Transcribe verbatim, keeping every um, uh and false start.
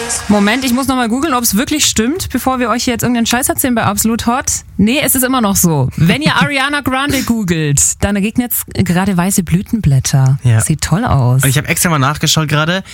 Moment, ich muss nochmal googeln, ob es wirklich stimmt, bevor wir euch hier jetzt irgendeinen Scheiß erzählen bei Absolut Hot. Nee, es ist immer noch so. Wenn ihr Ariana Grande googelt, dann regnet jetzt gerade weiße Blütenblätter. Ja. Sieht toll aus. Und ich habe extra mal nachgeschaut gerade.